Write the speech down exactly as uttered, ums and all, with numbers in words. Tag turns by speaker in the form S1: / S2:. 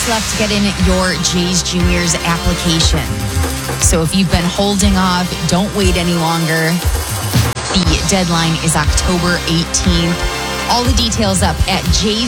S1: days left to get in your Jays Juniors application. So if you've been holding off, don't wait any longer. The deadline is October eighteenth. All the details up at Jays